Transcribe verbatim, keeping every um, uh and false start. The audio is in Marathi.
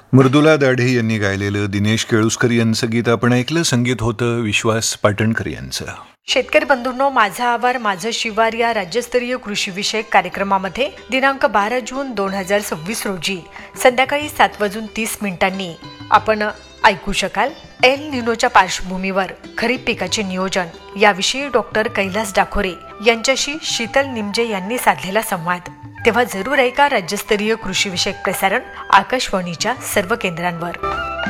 मृदुला दाढे यांनी गायलेलं दिनेश केळुसकर यांचं गीत आपण ऐकलं. संगीत होतं विश्वास पाटणकर यांचं. शेतकरी बंधूंनो, माझा आवार माझं शिवार या राज्यस्तरीय कृषीविषयक कार्यक्रमामध्ये दिनांक बारा जून दोन हजार सव्वीस रोजी संध्याकाळी सात वाजून तीस मिनिटांनी आपण ऐकू शकाल एल निनोच्या पार्श्वभूमीवर खरीप पिकाचे नियोजन याविषयी डॉक्टर कैलास डाखोरे यांच्याशी शीतल निमजे यांनी साधलेला संवाद. तेव्हा जरूर ऐका राज्यस्तरीय कृषीविषयक प्रसारण आकाशवाणीच्या सर्व केंद्रांवर.